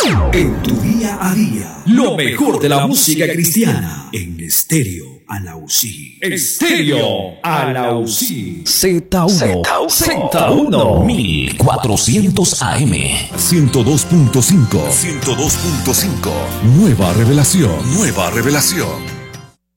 En tu día a día, lo mejor de la música cristiana en Estéreo Alausí. Estéreo Alausí. Z1, Z1, 1400 AM, 102.5. Nueva revelación.